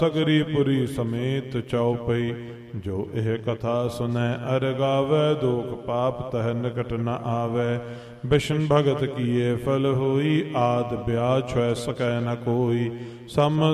ਸਗਰੀ ਪੁਰੀ ਸਮੇਤ ਚਉਪਈ। ਜੋ ਇਹ ਕਥਾ ਸੁਨੈ ਅਰ ਗਾਵੈ, ਦੋਖ ਪਾਪ ਤਹ ਨਿਕਟ ਨ ਆਵੈ। ਬਿਸ਼ਨ ਭਗਤ ਕੀਏ ਫਲ ਹੋਈ, ਆਦ ਬਿਆਜ ਛੁਐ ਸਕੈ ਨ ਕੋਈ। ਸਮ